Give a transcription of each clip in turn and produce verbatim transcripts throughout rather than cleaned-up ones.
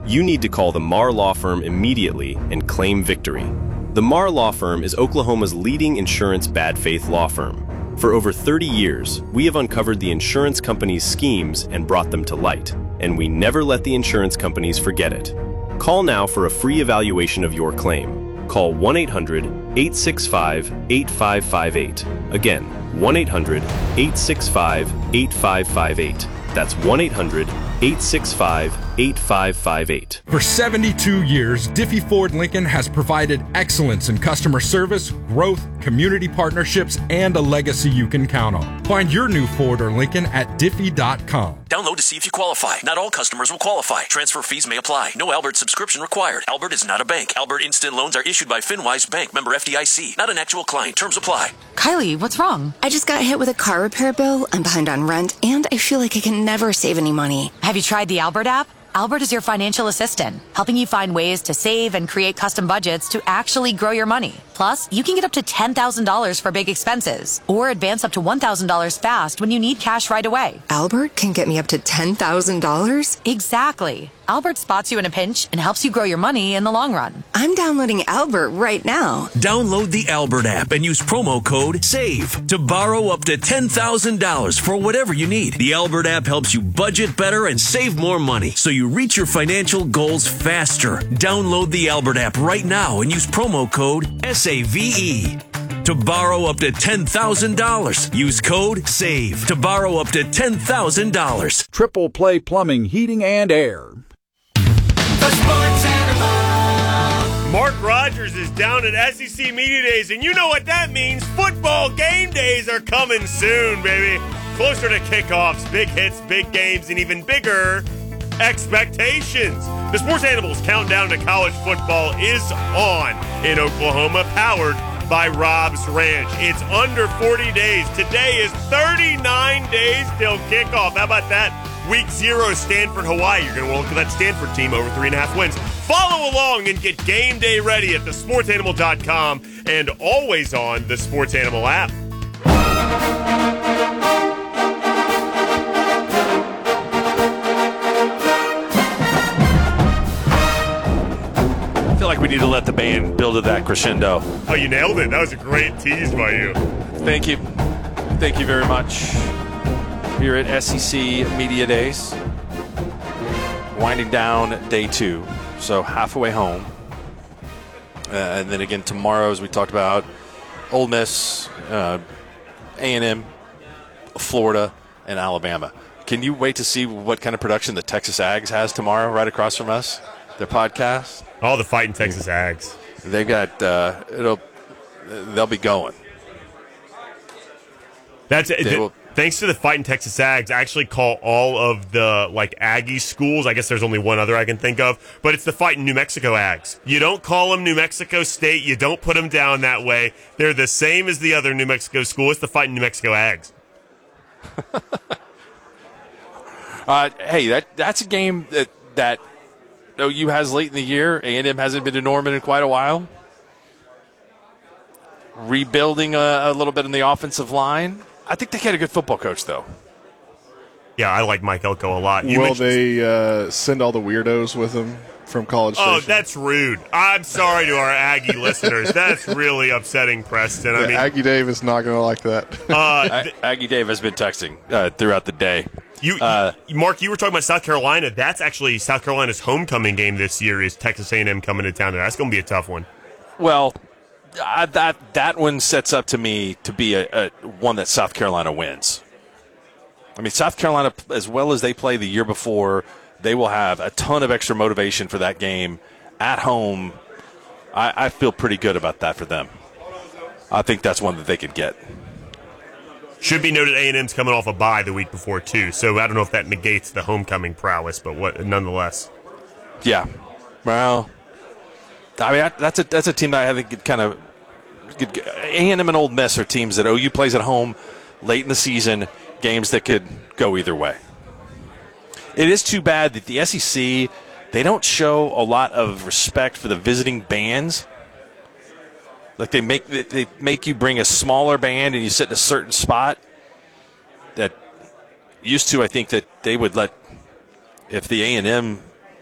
you need to call the Marr Law Firm immediately and claim victory. The Marr Law Firm is Oklahoma's leading insurance bad faith law firm. For over thirty years, we have uncovered the insurance companies' schemes and brought them to light, and we never let the insurance companies forget it. Call now for a free evaluation of your claim. Call one eight hundred, eight six five, eight five five eight. Again, one eight hundred, eight six five, eight five five eight. That's one eight hundred, eight six five, eight five five eight. For seventy-two years, Diffie Ford Lincoln has provided excellence in customer service, growth, community partnerships, and a legacy you can count on. Find your new Ford or Lincoln at diffie dot com. Download to see if you qualify. Not all customers will qualify. Transfer fees may apply. No Albert subscription required. Albert is not a bank. Albert Instant Loans are issued by FinWise Bank, member F D I C. Not an actual client. Terms apply. Kylie, what's wrong? I just got hit with a car repair bill. I'm behind on rent, and I feel like I can never save any money. Have you tried the Albert app? Albert is your financial assistant, helping you find ways to save and create custom budgets to actually grow your money. Plus, you can get up to ten thousand dollars for big expenses, or advance up to one thousand dollars fast when you need cash right away. Albert can get me up to ten thousand dollars? Exactly. Albert spots you in a pinch and helps you grow your money in the long run. I'm downloading Albert right now. Download the Albert app and use promo code SAVE to borrow up to ten thousand dollars for whatever you need. The Albert app helps you budget better and save more money so you reach your financial goals faster. Download the Albert app right now and use promo code SAVE to borrow up to ten thousand dollars. Use code SAVE to borrow up to ten thousand dollars. Triple Play Plumbing, Heating, and Air. The Sports Animal. Mark Rogers is down at S E C Media Days, and you know what that means. Football game days are coming soon, baby. Closer to kickoffs, big hits, big games, and even bigger expectations. The Sports Animals countdown to college football is on in Oklahoma, powered by Rob's Ranch. It's under forty days. Today is thirty-nine days till kickoff. How about that? Week zero, Stanford, Hawaii. You're going to want to look at that Stanford team over three and a half wins. Follow along and get game day ready at the sports animal dot com and always on the Sports Animal app. I feel like we need to let the band build to that crescendo. Oh, you nailed it. That was a great tease by you. Thank you. Thank you very much. Here at S E C Media Days. Winding down day two, so halfway home. Uh, and then again tomorrow, as we talked about, Ole Miss, uh, A and M, Florida, and Alabama. Can you wait to see what kind of production the Texas Ags has tomorrow right across from us? Their podcast? All the fighting Texas Ags. They got, uh, it'll, they'll be going. That's it. They will, Thanks to the fighting Texas Ags, I actually call all of the like Aggie schools. I guess there's only one other I can think of, but it's the fighting New Mexico Ags. You don't call them New Mexico State. You don't put them down that way. They're the same as the other New Mexico school. It's the fighting New Mexico Ags. uh, hey, that that's a game that that O U has late in the year. A and M hasn't been to Norman in quite a while. Rebuilding a, a little bit in the offensive line. I think they get a good football coach, though. Yeah, I like Mike Elko a lot. You Will they uh, send all the weirdos with them from College Station? Oh, that's rude. I'm sorry to our Aggie listeners. That's really upsetting, Preston. I yeah, mean, Aggie Dave is not going to like that. Uh, th- Aggie Dave has been texting uh, throughout the day. You, uh, Mark, you were talking about South Carolina. That's actually South Carolina's homecoming game this year is Texas A and M coming to town. That's going to be a tough one. Well, uh, that that one sets up to me to be a, a one that South Carolina wins. I mean, South Carolina, as well as they play the year before, they will have a ton of extra motivation for that game at home. I, I feel pretty good about that for them. I think that's one that they could get. Should be noted A and M's coming off a bye the week before, too, so I don't know if that negates the homecoming prowess, but what nonetheless. Yeah. Well, I mean, that's a, that's a team that I think kind of A and M and Ole Miss are teams that O U plays at home late in the season, games that could go either way. It is too bad that the S E C, they don't show a lot of respect for the visiting bands. Like they make they make you bring a smaller band and you sit in a certain spot. That used to, I think that they would let, if the A and M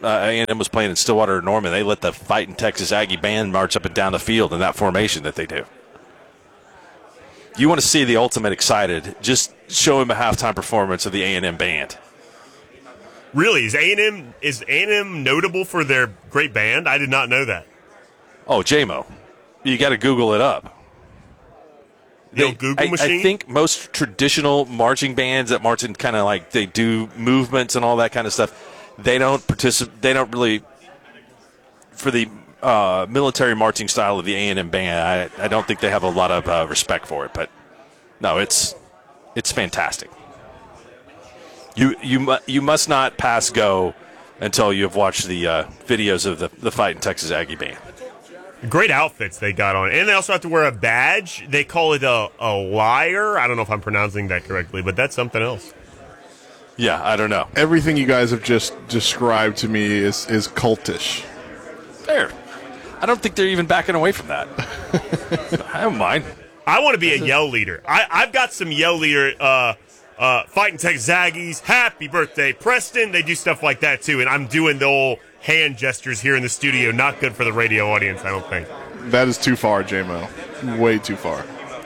uh, A and M was playing in Stillwater or Norman, they let the Fighting Texas Aggie band march up and down the field in that formation that they do. You want to see the ultimate excited, just show him a halftime performance of the A and M band. Really? Is A and M is A and M notable for their great band? I did not know that. Oh, J-Mo. You got to Google it up. The They, old Google I, machine? I think most traditional marching bands that march in kind of like they do movements and all that kind of stuff, they don't participate. They don't really for the uh, military marching style of the A and M band. I, I don't think they have a lot of uh, respect for it. But no, it's it's fantastic. You you mu- you must not pass go until you have watched the uh, videos of the the Fighting Texas Aggie band. Great outfits they got on. And they also have to wear a badge. They call it a, a lyre. I don't know if I'm pronouncing that correctly, but that's something else. Yeah, I don't know. Everything you guys have just described to me is, is cultish. There. I don't think they're even backing away from that. I don't mind. I want to be a yell leader. I, I've got some yell leader, uh, uh, Fighting Texas Aggies, happy birthday, Preston. They do stuff like that, too. And I'm doing the old hand gestures here in the studio. Not good for the radio audience, I don't think. That is too far, J-Mo. Way too far.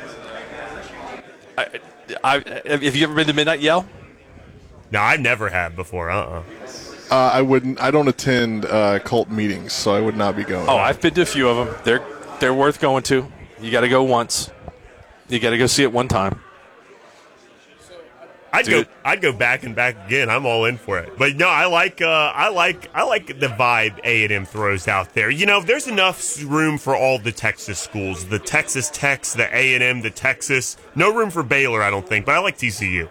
I, I, have you ever been to Midnight Yell? No, I never have before. Uh-uh. Uh, I wouldn't. I don't attend uh, cult meetings, so I would not be going. Oh, I've been to a few of them. They're they're worth going to. You got to go once. You got to go see it one time. I'd Dude. go. I'd go back and back again. I'm all in for it. But no, I like. Uh, I like. I like the vibe A and M throws out there. You know, there's enough room for all the Texas schools. The Texas Techs, the A and M, the Texas. No room for Baylor, I don't think. But I like T C U.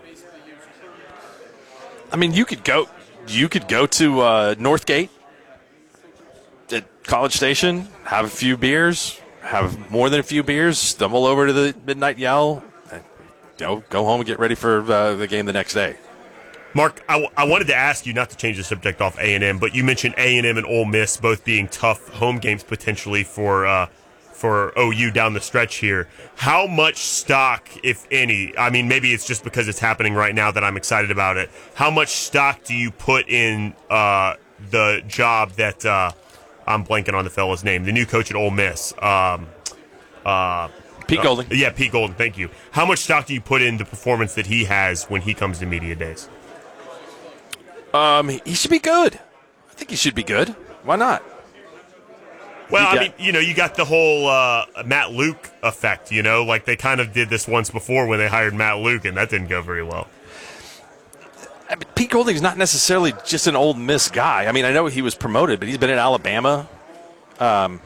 I mean, you could go. You could go to uh, Northgate at College Station, have a few beers, have more than a few beers, stumble over to the Midnight Yell, and, you know, go home and get ready for uh, the game the next day. Mark, I, w- I wanted to ask you, not to change the subject off A and M, but you mentioned A and M and Ole Miss both being tough home games potentially for uh, for O U down the stretch here. How much stock, if any, I mean, maybe it's just because it's happening right now that I'm excited about it. How much stock do you put in uh, the job that uh, I'm blanking on the fella's name, the new coach at Ole Miss? Um, uh, Pete Golding. Uh, yeah, Pete Golding, thank you. How much stock do you put in the performance that he has when he comes to media days? Um, he should be good. I think he should be good. Why not? Well, You I got- mean, you know, you got the whole uh, Matt Luke effect, you know? Like, they kind of did this once before when they hired Matt Luke, and that didn't go very well. I mean, Pete Golding's not necessarily just an Ole Miss guy. I mean, I know he was promoted, but he's been at Alabama. Um,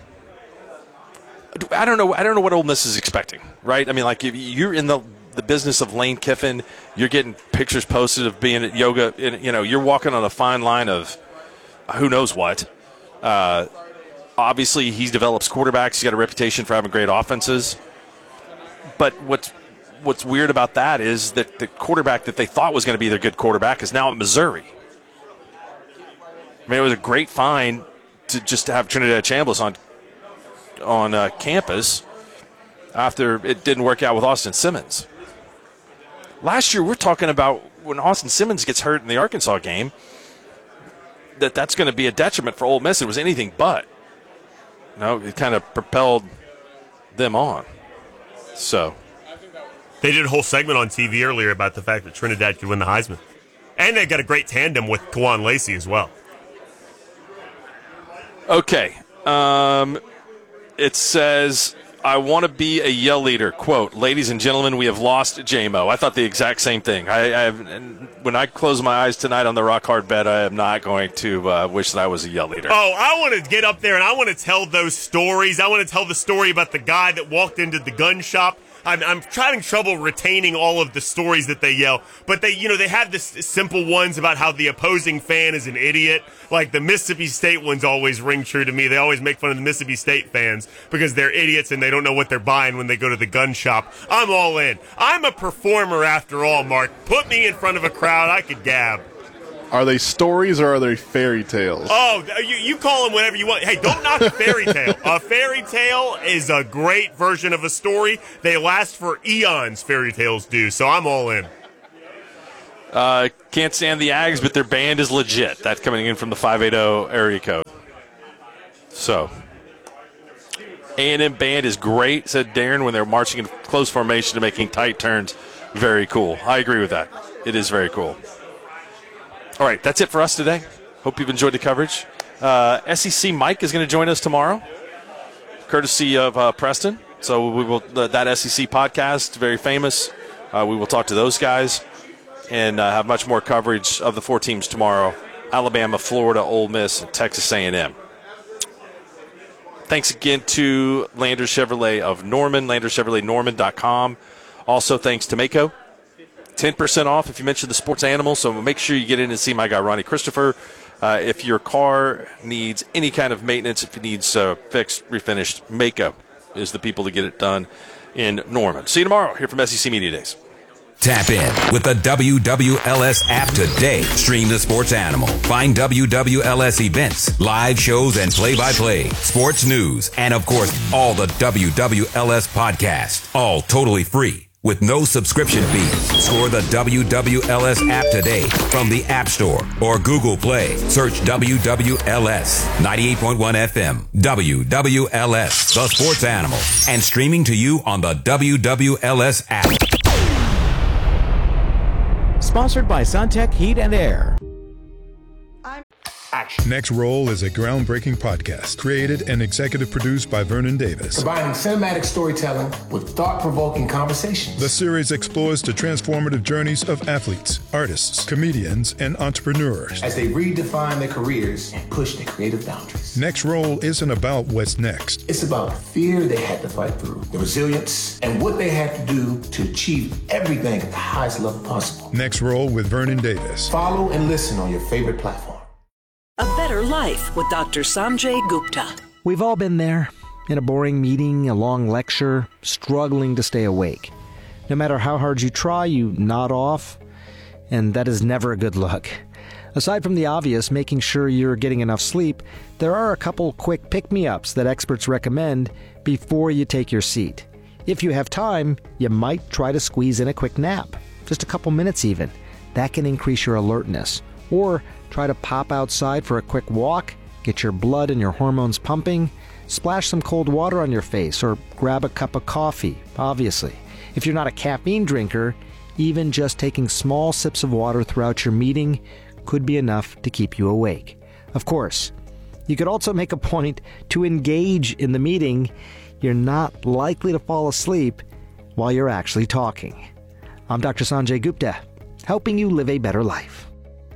I don't know. I don't know what Ole Miss is expecting, right? I mean, like if you're in the the business of Lane Kiffin, you're getting pictures posted of being at yoga. And, you know, you're walking on a fine line of who knows what. Uh, obviously, he develops quarterbacks. He's got a reputation for having great offenses. But what's what's weird about that is that the quarterback that they thought was going to be their good quarterback is now at Missouri. I mean, it was a great find to just have Trinidad Chambliss on on uh, campus after it didn't work out with Austin Simmons. Last year, we're talking about when Austin Simmons gets hurt in the Arkansas game, that that's going to be a detriment for Ole Miss. It was anything but. No, it kind of propelled them on. So They did a whole segment on T V earlier about the fact that Trinidad could win the Heisman. And they've got a great tandem with Kawan Lacey as well. Okay. Um, it says, I want to be a yell leader. Quote, ladies and gentlemen, we have lost J-Mo. I thought the exact same thing. I, I have, when I close my eyes tonight on the rock hard bed, I am not going to uh, wish that I was a yell leader. Oh, I want to get up there and I want to tell those stories. I want to tell the story about the guy that walked into the gun shop. I'm, I'm having trouble retaining all of the stories that they yell, but they, you know, they have this simple ones about how the opposing fan is an idiot. Like the Mississippi State ones always ring true to me. They always make fun of the Mississippi State fans because they're idiots and they don't know what they're buying when they go to the gun shop. I'm all in. I'm a performer after all, Mark. Put me in front of a crowd, I could gab. Are they stories or are they fairy tales? Oh, you, you call them whatever you want. Hey, don't knock a fairy tale. A fairy tale is a great version of a story. They last for eons, fairy tales do, so I'm all in. Uh, can't stand the Ags, but their band is legit. That's coming in from the five eighty area code. So, A and M band is great, said Darren, when they're marching in close formation and making tight turns. Very cool. I agree with that. It is very cool. All right, that's it for us today. Hope you've enjoyed the coverage. Uh, S E C Mike is going to join us tomorrow, courtesy of uh, Preston. So we will uh, that S E C podcast, very famous. Uh, we will talk to those guys and uh, have much more coverage of the four teams tomorrow: Alabama, Florida, Ole Miss, and Texas A and M. Thanks again to Landers Chevrolet of Norman, landers chevrolet norman dot com. Also, thanks to Mako. ten percent off if you mention the sports animal, so make sure you get in and see my guy, Ronnie Christopher. Uh, if your car needs any kind of maintenance, if it needs uh, fixed, refinished, Mako is the people to get it done in Norman. See you tomorrow here from S E C Media Days. Tap in with the W W L S app today. Stream the sports animal. Find W W L S events, live shows, and play-by-play, sports news, and, of course, all the W W L S podcasts. All totally free with no subscription fee. Score the W W L S app today from the App Store or Google Play. Search W W L S ninety-eight point one F M. W W L S, the sports animal, and streaming to you on the W W L S app. Sponsored by Suntech Heat and Air. Action. Next Roll is a groundbreaking podcast created and executive produced by Vernon Davis. Combining cinematic storytelling with thought-provoking conversations. The series explores the transformative journeys of athletes, artists, comedians, and entrepreneurs as they redefine their careers and push their creative boundaries. Next Roll isn't about what's next. It's about the fear they had to fight through, the resilience, and what they had to do to achieve everything at the highest level possible. Next Roll with Vernon Davis. Follow and listen on your favorite platform. A Better Life with Doctor Sanjay Gupta. We've all been there, in a boring meeting, a long lecture, struggling to stay awake. No matter how hard you try, you nod off, and that is never a good look. Aside from the obvious, making sure you're getting enough sleep, there are a couple quick pick-me-ups that experts recommend before you take your seat. If you have time, you might try to squeeze in a quick nap, just a couple minutes even. That can increase your alertness. Or try to pop outside for a quick walk, get your blood and your hormones pumping, splash some cold water on your face, or grab a cup of coffee, obviously. If you're not a caffeine drinker, even just taking small sips of water throughout your meeting could be enough to keep you awake. Of course, you could also make a point to engage in the meeting. You're not likely to fall asleep while you're actually talking. I'm Doctor Sanjay Gupta, helping you live a better life.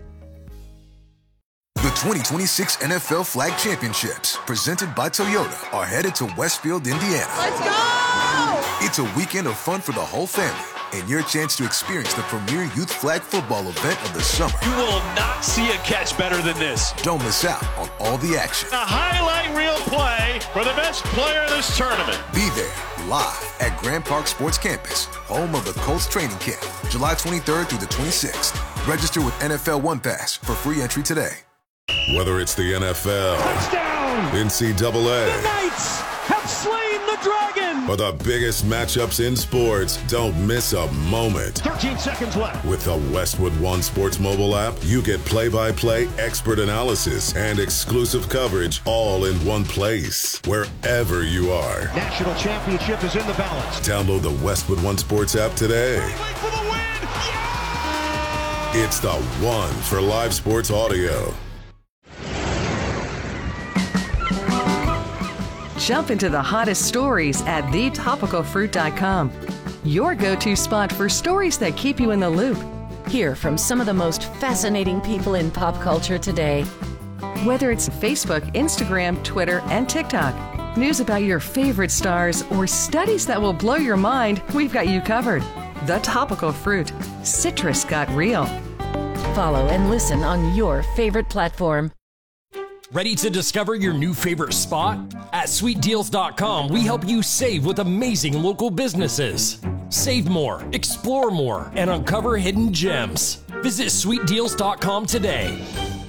The twenty twenty-six N F L Flag Championships, presented by Toyota, are headed to Westfield, Indiana. Let's go! It's a weekend of fun for the whole family and your chance to experience the premier youth flag football event of the summer. You will not see a catch better than this. Don't miss out on all the action. A highlight reel play for the best player in this tournament. Be there live at Grand Park Sports Campus, home of the Colts training camp, July twenty-third through the twenty-sixth. Register with N F L One Pass for free entry today. Whether it's the N F L, touchdown, N C double A, the Knights have slain the dragon, or the biggest matchups in sports, don't miss a moment. thirteen seconds left. With the Westwood One Sports mobile app, you get play-by-play expert analysis and exclusive coverage all in one place, wherever you are. National championship is in the balance. Download the Westwood One Sports app today. Wait for the win. Yeah! It's the one for live sports audio. Jump into the hottest stories at the topical fruit dot com. Your go-to spot for stories that keep you in the loop. Hear from some of the most fascinating people in pop culture today. Whether it's Facebook, Instagram, Twitter, and TikTok, news about your favorite stars, or studies that will blow your mind, we've got you covered. The Topical Fruit. Citrus got real. Follow and listen on your favorite platform. Ready to discover your new favorite spot? At sweet deals dot com, we help you save with amazing local businesses. Save more, explore more, and uncover hidden gems. Visit sweet deals dot com today.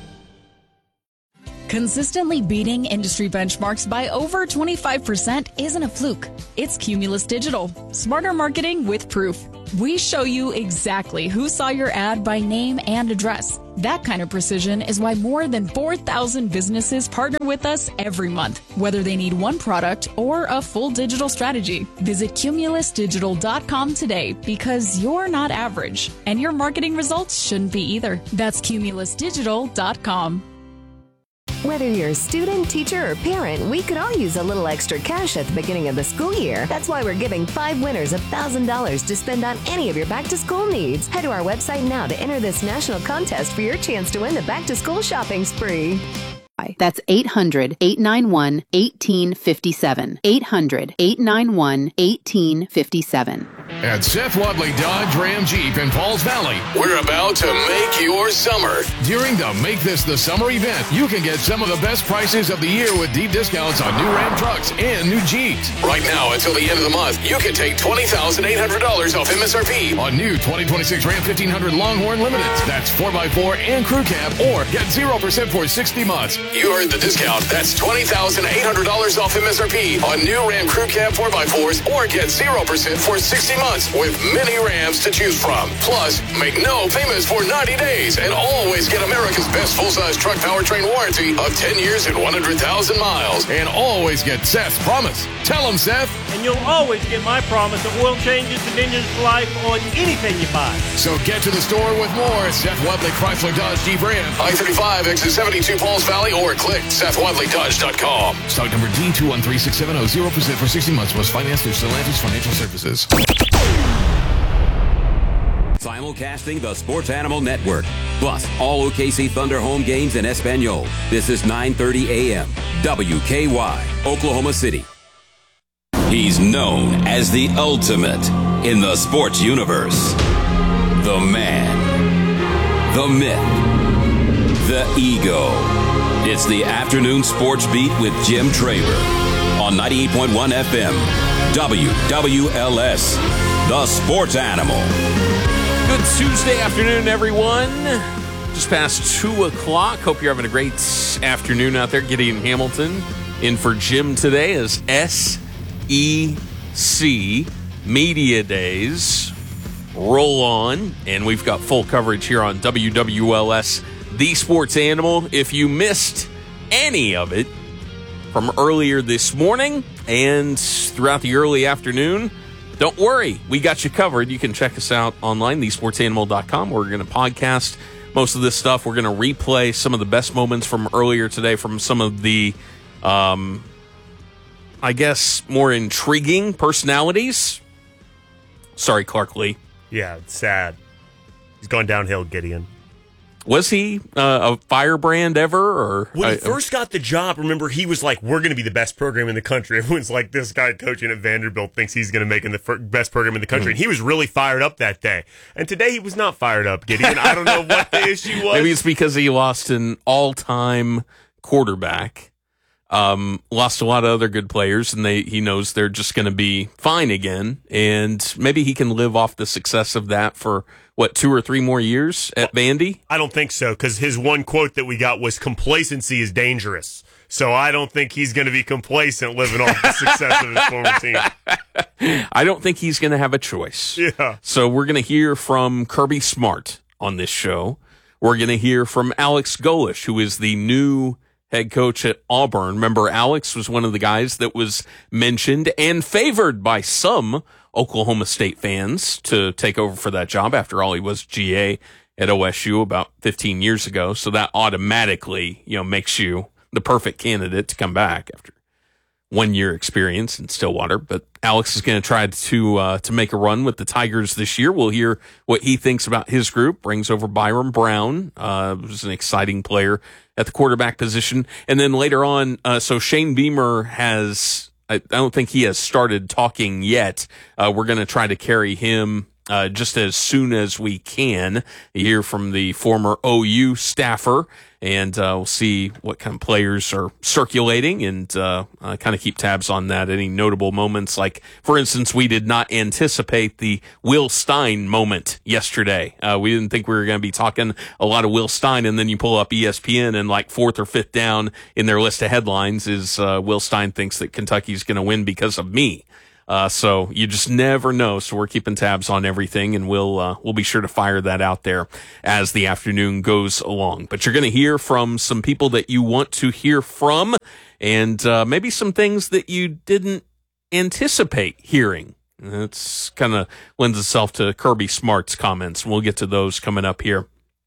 Consistently beating industry benchmarks by over twenty-five percent isn't a fluke. It's Cumulus Digital. Smarter marketing with proof. We show you exactly who saw your ad by name and address. That kind of precision is why more than four thousand businesses partner with us every month, whether they need one product or a full digital strategy. Visit cumulus digital dot com today because you're not average, and your marketing results shouldn't be either. That's cumulus digital dot com. Whether you're a student, teacher, or parent, we could all use a little extra cash at the beginning of the school year. That's why we're giving five winners one thousand dollars to spend on any of your back-to-school needs. Head to our website now to enter this national contest for your chance to win the back-to-school shopping spree. That's eight hundred, eight nine one, one eight five seven. eight hundred, eight nine one, one eight five seven. At Seth Wadley Dodge Ram Jeep in Pauls Valley, we're about to make your summer. During the Make This the Summer event, you can get some of the best prices of the year with deep discounts on new Ram trucks and new Jeeps. Right now, until the end of the month, you can take twenty thousand eight hundred dollars off M S R P on new twenty twenty-six Ram fifteen hundred Longhorn Limiteds. That's four by four and crew cab, or get zero percent for sixty months. You heard the discount. That's twenty thousand eight hundred dollars off M S R P on new Ram crew cab four by fours, or get zero percent for sixty months with many Rams to choose from. Plus, make no payments for ninety days and always get America's best full-size truck powertrain warranty of ten years and one hundred thousand miles. And always get Seth's promise. Tell him, Seth. And you'll always get my promise of oil changes and engines for life on anything you buy. So get to the store with more at Seth Wadley Chrysler Dodge Jeep Ram, I thirty-five, exit seventy-two, Pauls Valley, or click Seth Wadley Dodge dot com. Stock number D two one three six seven zero, zero percent for sixty months. Was financed through Stellantis Financial Services. Simulcasting the Sports Animal Network, plus all O K C Thunder home games in Espanol. This is nine thirty a.m. W K Y, Oklahoma City. He's known as the ultimate in the sports universe. The man, the myth, the ego. It's the Afternoon Sports Beat with Jim Traber on ninety-eight point one F M, W W L S, the Sports Animal. Good Tuesday afternoon, everyone. Just past two o'clock. Hope you're having a great afternoon out there. Gideon Hamilton in for Jim today as S E C Media Days roll on, and we've got full coverage here on W W L S, the Sports Animal. If you missed any of it from earlier this morning and throughout the early afternoon, don't worry, we got you covered. You can check us out online, the sports animal dot com. We're going to podcast most of this stuff. We're going to replay some of the best moments from earlier today from some of the, um, I guess, more intriguing personalities. Sorry, Clark Lee. Yeah, it's sad. He's gone downhill, Gideon. Was he uh, a firebrand ever? Or when he I, first got the job, remember, he was like, we're going to be the best program in the country. Everyone's like, this guy coaching at Vanderbilt thinks he's going to make it the fir- best program in the country. Mm-hmm. And he was really fired up that day. And today he was not fired up, Gideon. I don't know what the issue was. Maybe it's because he lost an all-time quarterback. Um, lost a lot of other good players, and they he knows they're just going to be fine again. And maybe he can live off the success of that for, what, two or three more years at Vandy? I don't think so, because his one quote that we got was, complacency is dangerous. So I don't think he's going to be complacent living off the success of his former team. I don't think he's going to have a choice. Yeah. So we're going to hear from Kirby Smart on this show. We're going to hear from Alex Golesh, who is the new head coach at Auburn. Remember, Alex was one of the guys that was mentioned and favored by some Oklahoma State fans to take over for that job. After all, he was G A at O S U about fifteen years ago. So that automatically, you know, makes you the perfect candidate to come back after one year experience in Stillwater. But Alex is going to try to uh, to make a run with the Tigers this year. We'll hear what he thinks about his group. Brings over Byron Brown, uh, who's an exciting player at the quarterback position. And then later on, uh, so Shane Beamer has, I, I don't think he has started talking yet. Uh, we're going to try to carry him uh, just as soon as we can. You hear from the former O U staffer, and uh, we'll see what kind of players are circulating and uh, uh, kind of keep tabs on that. Any notable moments, like, for instance, we did not anticipate the Will Stein moment yesterday. Uh, we didn't think we were going to be talking a lot of Will Stein, and then you pull up E S P N and like fourth or fifth down in their list of headlines is uh, Will Stein thinks that Kentucky's going to win because of me. Uh, so you just never know. So we're keeping tabs on everything, and we'll uh, we'll be sure to fire that out there as the afternoon goes along. But you're going to hear from some people that you want to hear from, and uh, maybe some things that you didn't anticipate hearing. That's kind of lends itself to Kirby Smart's comments. We'll get to those coming up here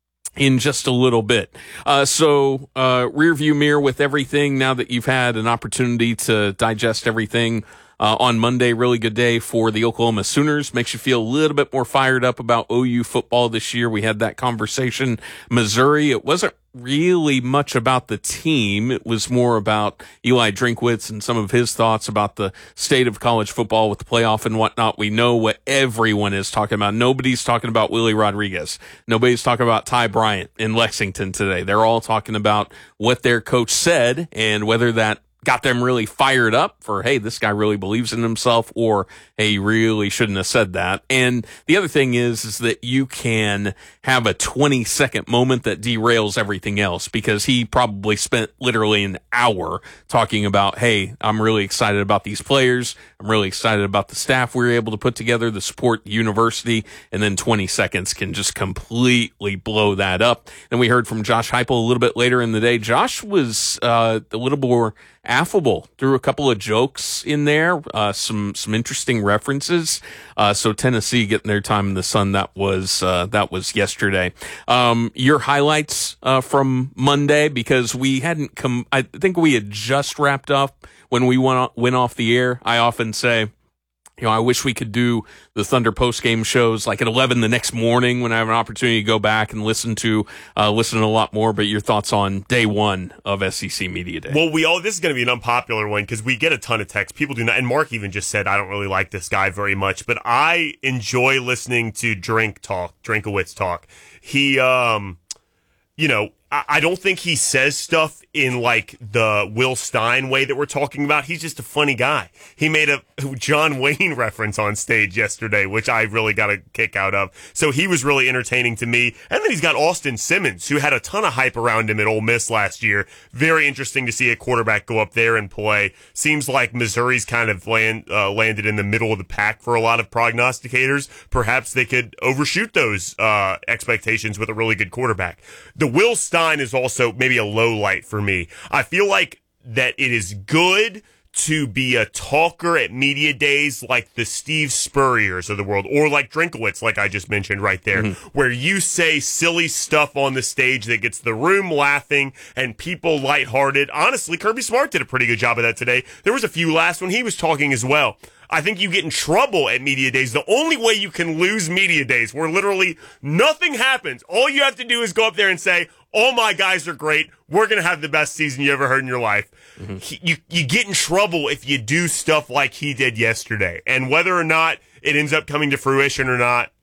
in just a little bit. Uh, so, uh, rear view mirror with everything now that you've had an opportunity to digest everything. Uh, on Monday, really good day for the Oklahoma Sooners. Makes you feel a little bit more fired up about O U football this year. We had that conversation. Missouri, it wasn't really much about the team. It was more about Eli Drinkwitz and some of his thoughts about the state of college football with the playoff and whatnot. We know what everyone is talking about. Nobody's talking about Willie Rodriguez. Nobody's talking about Ty Bryant in Lexington today. They're all talking about what their coach said and whether that got them really fired up for, hey, this guy really believes in himself, or, hey, he really shouldn't have said that. And the other thing is, is that you can have a twenty second moment that derails everything else, because he probably spent literally an hour talking about, hey, I'm really excited about these players. I'm really excited about the staff we were able to put together, the support, the university, and then twenty seconds can just completely blow that up. And we heard from Josh Heupel a little bit later in the day. Josh was uh, a little more affable, threw a couple of jokes in there, uh, some some interesting references. Uh, so Tennessee getting their time in the sun. That was uh, that was yesterday. Um, your highlights uh, from Monday, because we hadn't come. I think we had just wrapped up when we went went off the air. I often say, you know, I wish we could do the Thunder post-game shows like at eleven the next morning when I have an opportunity to go back and listen to uh, listen to a lot more. But your thoughts on day one of S E C Media Day? Well, we all this is going to be an unpopular one because we get a ton of texts. People do not, and Mark even just said, I don't really like this guy very much, but I enjoy listening to Drink talk, Drinkowitz talk. He, um, you know, I, I don't think he says stuff in like the Will Stein way that we're talking about. He's just a funny guy. He made a John Wayne reference on stage yesterday, which I really got a kick out of. So he was really entertaining to me. And then he's got Austin Simmons, who had a ton of hype around him at Ole Miss last year. Very interesting to see a quarterback go up there and play. Seems like Missouri's kind of land, uh, landed in the middle of the pack for a lot of prognosticators. Perhaps they could overshoot those uh, expectations with a really good quarterback. The Will Stein is also maybe a low light for me. I feel like that it is good to be a talker at media days like the Steve Spurriers of the world, or like Drinkowitz, like I just mentioned right there, mm-hmm. where you say silly stuff on the stage that gets the room laughing and people lighthearted. Honestly, Kirby Smart did a pretty good job of that today. There was a few laughs when he was talking as well. I think you get in trouble at media days. The only way you can lose media days, where literally nothing happens, all you have to do is go up there and say, all my guys are great. We're going to have the best season you ever heard in your life. Mm-hmm. He, you, you get in trouble if you do stuff like he did yesterday. And whether or not it ends up coming to fruition or not,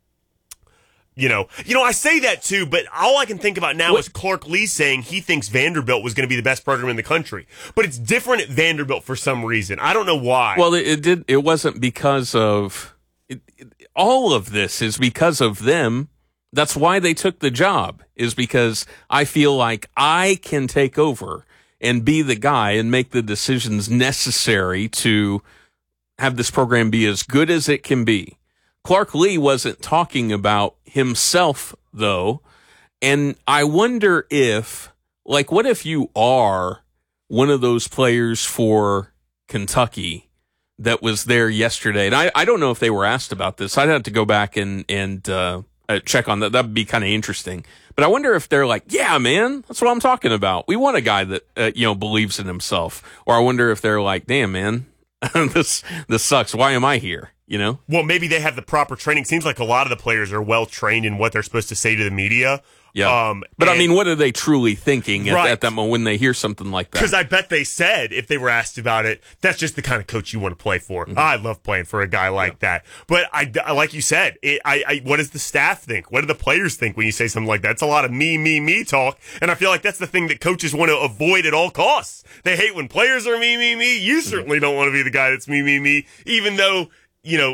you know, you know, I say that too, but all I can think about now what? is Clark Lee saying he thinks Vanderbilt was going to be the best program in the country. But it's different at Vanderbilt for some reason. I don't know why. Well, it, it did. It wasn't because of it, it, all of this is because of them. That's why they took the job, is because I feel like I can take over and be the guy and make the decisions necessary to have this program be as good as it can be. Clark Lee wasn't talking about himself, though, and I wonder if, like, what if you are one of those players for Kentucky that was there yesterday? And I, I don't know if they were asked about this. I'd have to go back and, and uh, check on that. That'd be kind of interesting. But I wonder if they're like, yeah, man, that's what I'm talking about. We want a guy that, uh, you know, believes in himself. Or I wonder if they're like, damn, man, this this sucks. Why am I here? You know? Well, maybe they have the proper training. Seems like a lot of the players are well trained in what they're supposed to say to the media. Yeah. Um, but, and, I mean, what are they truly thinking at, right. at that moment when they hear something like that? Because I bet they said, if they were asked about it, that's just the kind of coach you want to play for. Mm-hmm. I love playing for a guy like yeah. that. But I, like you said, it, I, I, what does the staff think? What do the players think when you say something like that? It's a lot of me, me, me talk. And I feel like that's the thing that coaches want to avoid at all costs. They hate when players are me, me, me. You mm-hmm. certainly don't want to be the guy that's me, me, me, even though, you know,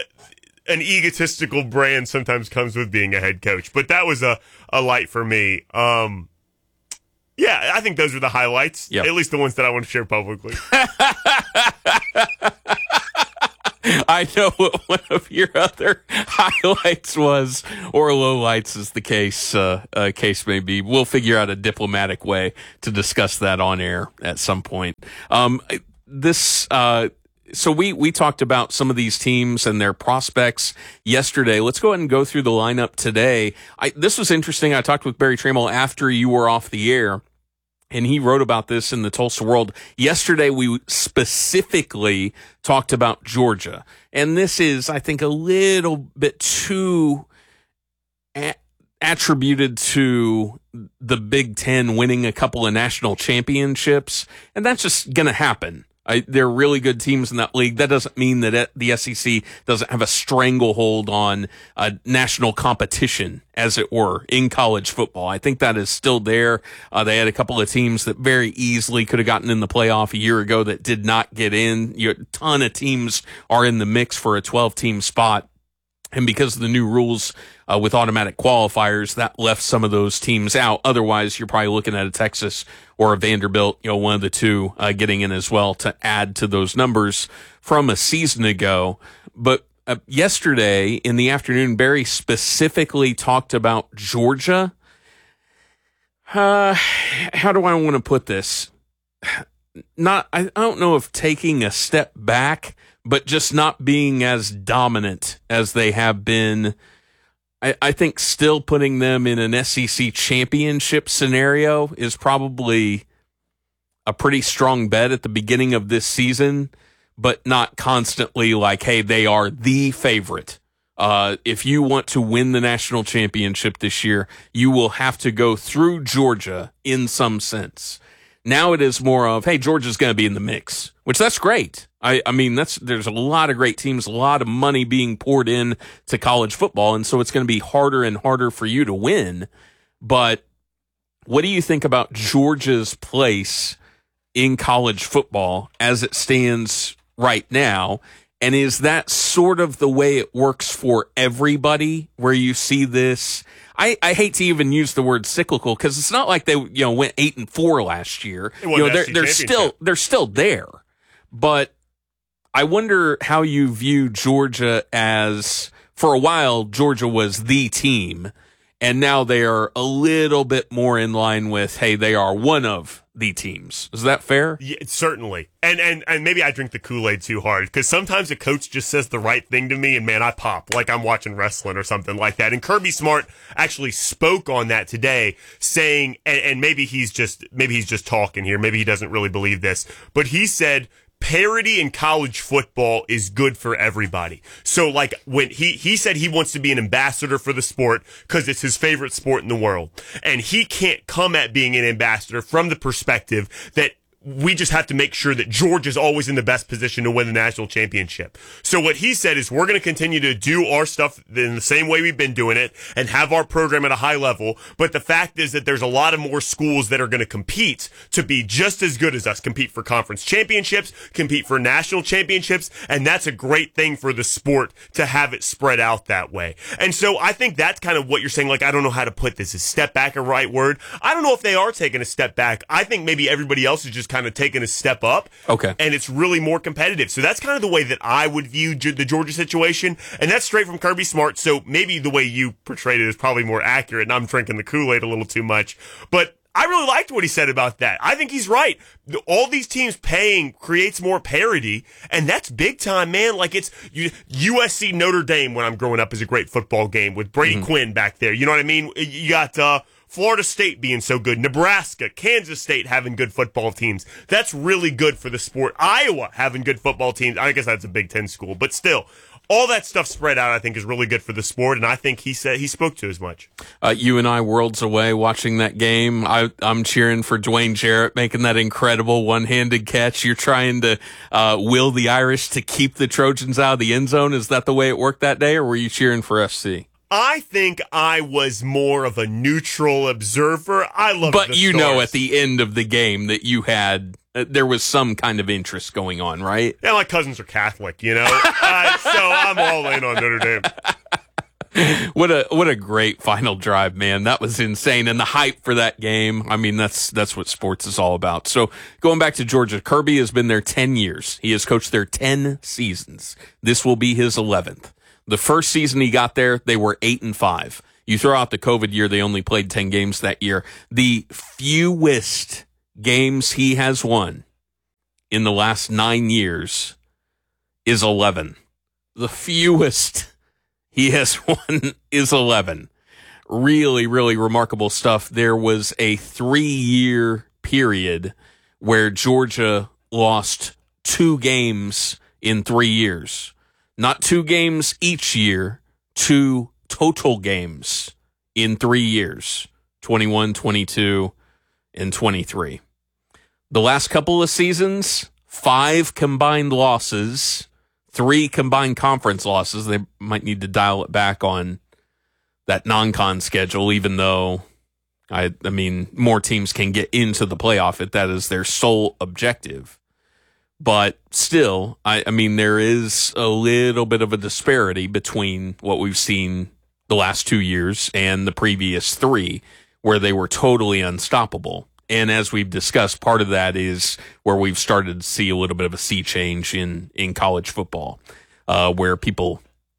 an egotistical brand sometimes comes with being a head coach. But that was a, a light for me. Um, yeah, I think those are the highlights. Yep. At least the ones that I want to share publicly. I know what one of your other highlights was, or lowlights, as the case uh, uh, case may be. We'll figure out a diplomatic way to discuss that on air at some point. Um, this, uh, so we we talked about some of these teams and their prospects yesterday. Let's go ahead and go through the lineup today. I, this was interesting. I talked with Barry Trammell after you were off the air, and he wrote about this in the Tulsa World. Yesterday, we specifically talked about Georgia. And this is, I think, a little bit too a- attributed to the Big Ten winning a couple of national championships. And that's just going to happen. I, there are really good teams in that league. That doesn't mean that the S E C doesn't have a stranglehold on uh, national competition, as it were, in college football. I think that is still there. Uh, they had a couple of teams that very easily could have gotten in the playoff a year ago that did not get in. You, a ton of teams are in the mix for a twelve-team spot. And because of the new rules uh, with automatic qualifiers, that left some of those teams out. Otherwise, you're probably looking at a Texas or a Vanderbilt, you know, one of the two uh, getting in as well to add to those numbers from a season ago. But uh, yesterday in the afternoon, Barry specifically talked about Georgia. Uh, how do I want to put this? Not, I don't know if taking a step back, but just not being as dominant as they have been. I, I think still putting them in an S E C championship scenario is probably a pretty strong bet at the beginning of this season, but not constantly like, hey, they are the favorite. Uh, if you want to win the national championship this year, you will have to go through Georgia in some sense. Now it is more of, hey, Georgia's going to be in the mix, which that's great. I, I mean, that's there's a lot of great teams, a lot of money being poured in to college football, and so it's going to be harder and harder for you to win. But what do you think about Georgia's place in college football as it stands right now? And is that sort of the way it works for everybody, where you see this? I, I hate to even use the word cyclical, because it's not like they you know went eight and four last year. You know, they're they're still they're still there, but I wonder how you view Georgia as, for a while, Georgia was the team, and now they are a little bit more in line with, hey, they are one of the teams. Is that fair? Yeah, certainly. And and and maybe I drink the Kool-Aid too hard, because sometimes a coach just says the right thing to me, and man, I pop like I'm watching wrestling or something like that. And Kirby Smart actually spoke on that today, saying, and, and maybe he's just maybe he's just talking here, maybe he doesn't really believe this, but he said parity in college football is good for everybody. So like when he, he said he wants to be an ambassador for the sport because it's his favorite sport in the world. And he can't come at being an ambassador from the perspective that we just have to make sure that Georgia's always in the best position to win the national championship. So what he said is we're going to continue to do our stuff in the same way we've been doing it and have our program at a high level. But the fact is that there's a lot of more schools that are going to compete to be just as good as us, compete for conference championships, compete for national championships. And that's a great thing for the sport to have it spread out that way. And so I think that's kind of what you're saying. Like, I don't know how to put this. Is step back a right word? I don't know if they are taking a step back. I think maybe everybody else is just kind of taking a step up. Okay. And it's really more competitive. So that's kind of the way that I would view the Georgia situation. And that's straight from Kirby Smart. So maybe the way you portrayed it is probably more accurate, and I'm drinking the Kool-Aid a little too much. But I really liked what he said about that. I think he's right. All these teams paying creates more parity, and that's big time, man. Like, it's U S C Notre Dame when I'm growing up is a great football game with Brady mm-hmm. Quinn back there. You know what I mean? You got uh Florida State being so good, Nebraska, Kansas State having good football teams. That's really good for the sport. Iowa having good football teams. I guess that's a Big Ten school, but still, all that stuff spread out, I think, is really good for the sport, and I think he said he spoke to as much. Uh, you and I worlds away watching that game. I, I'm cheering for Dwayne Jarrett making that incredible one-handed catch. You're trying to uh, will the Irish to keep the Trojans out of the end zone. Is that the way it worked that day, or were you cheering for F C? I think I was more of a neutral observer. I love, but the you stars. know, at the end of the game that you had, uh, there was some kind of interest going on, right? Yeah, my cousins are Catholic, you know, uh, so I'm all in on Notre Dame. What a what a great final drive, man. That was insane. And the hype for that game, I mean, that's that's what sports is all about. So going back to Georgia, Kirby has been there ten years. He has coached there ten seasons. This will be his eleventh. The first season he got there, they were eight and five. You throw out the COVID year, they only played ten games that year. The fewest games he has won in the last nine years is eleven. The fewest he has won is eleven. Really, really remarkable stuff. There was a three-year period where Georgia lost two games in three years. Not two games each year, two total games in three years. twenty-one, twenty-two, and twenty-three. The last couple of seasons, five combined losses. Three combined conference losses. They might need to dial it back on that non-con schedule, even though, I, I mean, more teams can get into the playoff if that is their sole objective. But still, I, I mean, there is a little bit of a disparity between what we've seen the last two years and the previous three, where they were totally unstoppable. And as we've discussed, part of that is where we've started to see a little bit of a sea change in, in college football, uh, where people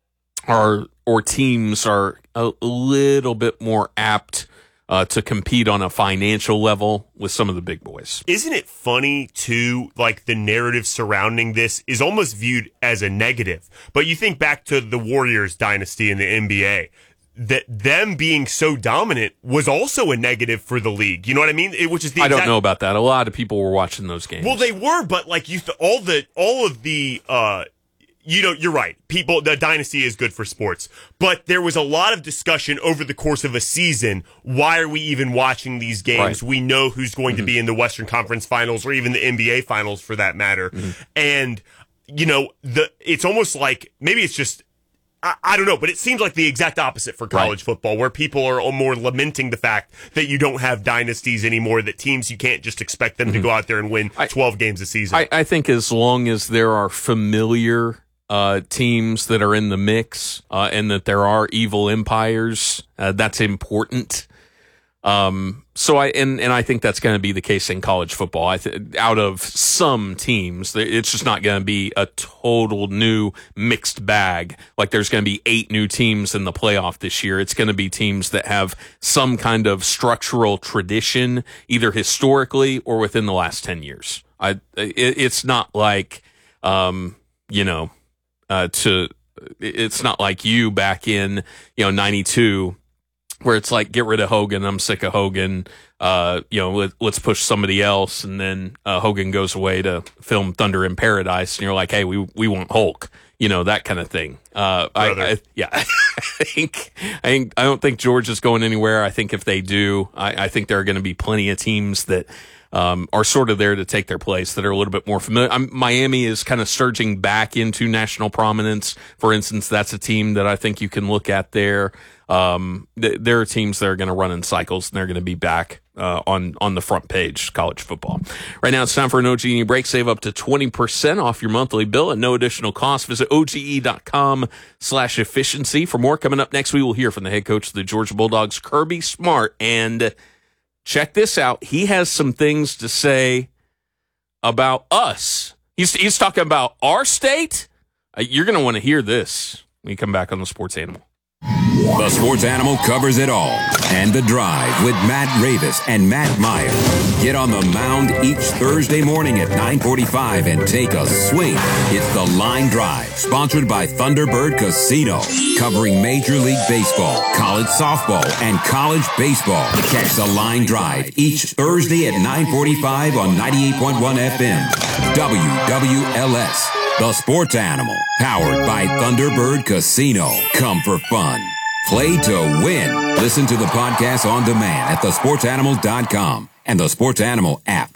are, or teams are a little bit more apt uh, to compete on a financial level with some of the big boys. Isn't it funny, too, like the narrative surrounding this is almost viewed as a negative? But you think back to the Warriors dynasty in the N B A. That them being so dominant was also a negative for the league. You know what I mean? It, which is the I exact- don't know about that. A lot of people were watching those games. Well, they were, but like you, th- all the all of the, uh, you know, you're right. People, the dynasty is good for sports, but there was a lot of discussion over the course of a season. Why are we even watching these games? Right. We know who's going mm-hmm. to be in the Western Conference Finals or even the N B A Finals for that matter. Mm-hmm. And you know, the it's almost like maybe it's just. I don't know, but it seems like the exact opposite for college right. football, where people are more lamenting the fact that you don't have dynasties anymore, that teams, you can't just expect them mm-hmm. to go out there and win twelve I, games a season. I, I think as long as there are familiar uh, teams that are in the mix uh, and that there are evil empires, uh, that's important. Um, so I, and, and I think that's going to be the case in college football. I th- out of some teams, it's just not going to be a total new mixed bag. Like there's going to be eight new teams in the playoff this year. It's going to be teams that have some kind of structural tradition, either historically or within the last ten years. I, it, it's not like, um, you know, uh, to, it's not like you back in, you know, ninety-two, where it's like, get rid of Hogan, I'm sick of Hogan, uh, you know, let, let's push somebody else, and then uh, Hogan goes away to film Thunder in Paradise, and you're like, hey, we we want Hulk, you know, that kind of thing. Uh, I, I, yeah, I think, I think I don't think George is going anywhere. I think if they do, I, I think there are going to be plenty of teams that um, are sort of there to take their place, that are a little bit more familiar. I'm, Miami is kind of surging back into national prominence. For instance, that's a team that I think you can look at there. Um, th- there are teams that are going to run in cycles, and they're going to be back uh, on on the front page, college football. Right now, it's time for an O G E break. Save up to twenty percent off your monthly bill at no additional cost. Visit O G E dot com slash efficiency for more. Coming up next, we will hear from the head coach of the Georgia Bulldogs, Kirby Smart. And check this out. He has some things to say about us. He's, he's talking about our state. Uh, you're going to want to hear this when you come back on the Sports Animal. The Sports Animal covers it all. And The Drive with Matt Ravis and Matt Meyer. Get on the mound each Thursday morning at nine forty-five and take a swing. It's The Line Drive, sponsored by Thunderbird Casino, covering Major League Baseball, college softball, and college baseball. Catch The Line Drive each Thursday at nine forty-five on ninety-eight point one F M. W W L S. The Sports Animal, powered by Thunderbird Casino. Come for fun. Play to win. Listen to the podcast on demand at the sports animal dot com and the Sports Animal app.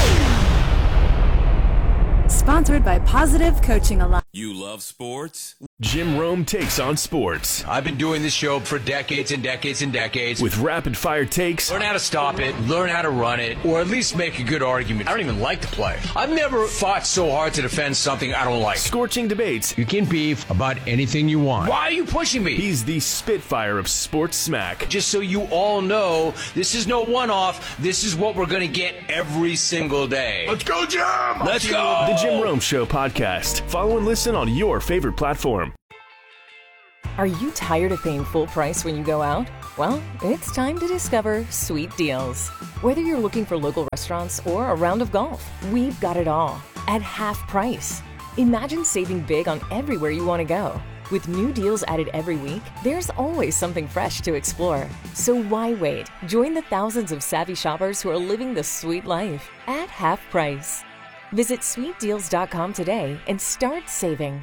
Sponsored by Positive Coaching Alliance. You love sports? Jim Rome takes on sports. I've been doing this show for decades and decades and decades. With rapid-fire takes. Learn how to stop it, learn how to run it, or at least make a good argument. I don't even like the play. I've never fought so hard to defend something I don't like. Scorching debates. You can beef about anything you want. Why are you pushing me? He's the Spitfire of sports smack. Just so you all know, this is no one-off. This is what we're going to get every single day. Let's go, Jim! Let's go! The Jim Rome Show podcast. Follow and listen on your favorite platform. Are you tired of paying full price when you go out? Well, it's time to discover Sweet Deals. Whether you're looking for local restaurants or a round of golf, we've got it all at half price. Imagine saving big on everywhere you want to go. With new deals added every week, there's always something fresh to explore. So why wait? Join the thousands of savvy shoppers who are living the sweet life at half price. Visit sweet deals dot com today and start saving.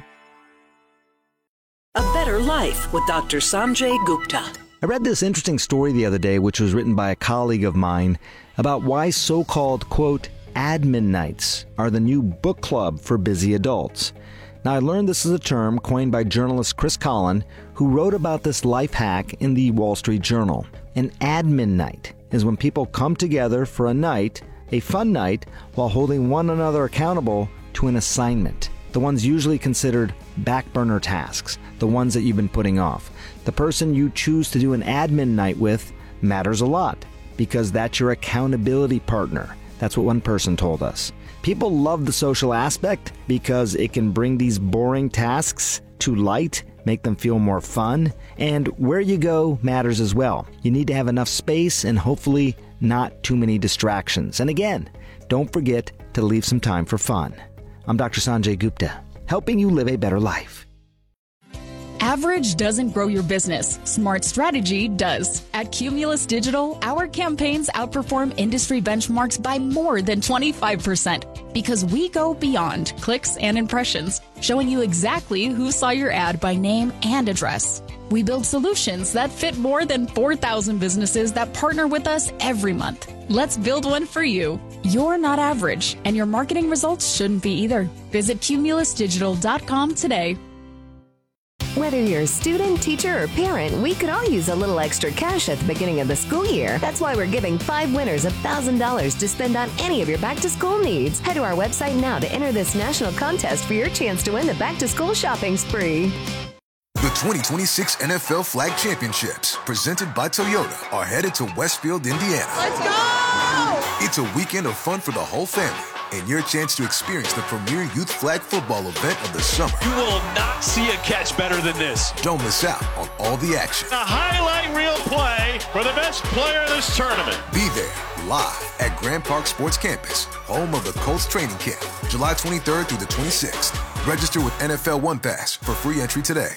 A Better Life with Doctor Sanjay Gupta. I read this interesting story the other day, which was written by a colleague of mine, about why so-called, quote, admin nights are the new book club for busy adults. Now, I learned this is a term coined by journalist Chris Collin, who wrote about this life hack in the Wall Street Journal. An admin night is when people come together for a night, a fun night, while holding one another accountable to an assignment. The ones usually considered back burner tasks, the ones that you've been putting off. The person you choose to do an admin night with matters a lot because that's your accountability partner. That's what one person told us. People love the social aspect because it can bring these boring tasks to light, make them feel more fun, and where you go matters as well. You need to have enough space and hopefully not too many distractions. And again, don't forget to leave some time for fun. I'm Doctor Sanjay Gupta, helping you live a better life. Average doesn't grow your business. Smart strategy does. At Cumulus Digital, our campaigns outperform industry benchmarks by more than twenty-five percent because we go beyond clicks and impressions, showing you exactly who saw your ad by name and address. We build solutions that fit more than four thousand businesses that partner with us every month. Let's build one for you. You're not average, and your marketing results shouldn't be either. Visit cumulus digital dot com today. Whether you're a student, teacher, or parent, we could all use a little extra cash at the beginning of the school year. That's why we're giving five winners one thousand dollars to spend on any of your back-to-school needs. Head to our website now to enter this national contest for your chance to win the back-to-school shopping spree. The twenty twenty-six N F L Flag Championships, presented by Toyota, are headed to Westfield, Indiana. Let's go! It's a weekend of fun for the whole family and your chance to experience the premier youth flag football event of the summer. You will not see a catch better than this. Don't miss out on all the action. A highlight reel play for the best player in this tournament. Be there live at Grand Park Sports Campus, home of the Colts training camp, July twenty-third through the twenty-sixth. Register with N F L One Pass for free entry today.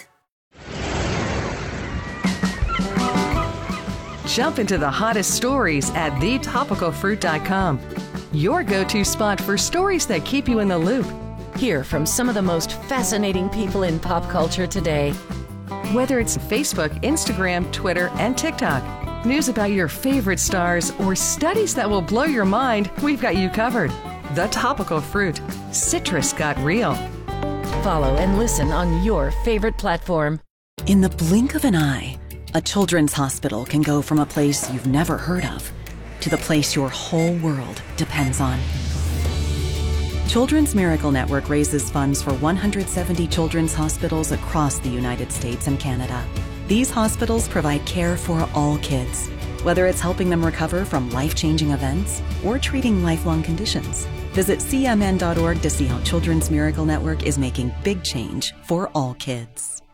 Jump into the hottest stories at the topical fruit dot com. Your go-to spot for stories that keep you in the loop. Hear from some of the most fascinating people in pop culture today. Whether it's Facebook, Instagram, Twitter, and TikTok, news about your favorite stars, or studies that will blow your mind, we've got you covered. The Topical Fruit. Citrus got real. Follow and listen on your favorite platform. In the blink of an eye, a children's hospital can go from a place you've never heard of to the place your whole world depends on. Children's Miracle Network raises funds for one hundred seventy children's hospitals across the United States and Canada. These hospitals provide care for all kids, whether it's helping them recover from life-changing events or treating lifelong conditions. Visit C M N dot org to see how Children's Miracle Network is making big change for all kids.